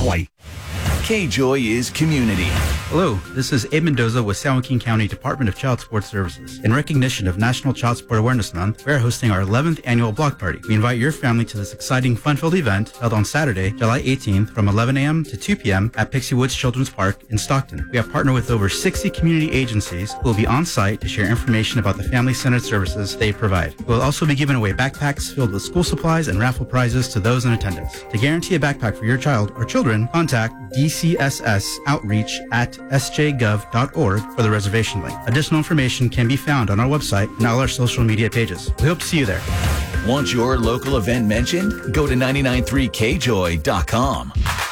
Hawaii. K-Joy is community. Hello, this is Abe Mendoza with San Joaquin County Department of Child Support Services. In recognition of National Child Support Awareness Month, we are hosting our 11th annual block party. We invite your family to this exciting, fun-filled event held on Saturday, July 18th from 11 a.m. to 2 p.m. at Pixie Woods Children's Park in Stockton. We have partnered with over 60 community agencies who will be on site to share information about the family-centered services they provide. We will also be giving away backpacks filled with school supplies and raffle prizes to those in attendance. To guarantee a backpack for your child or children, contact DCSS Outreach at sjgov.org for the reservation link. Additional information can be found on our website and all our social media pages. We hope to see you there. Want your local event mentioned? Go to 993kjoy.com.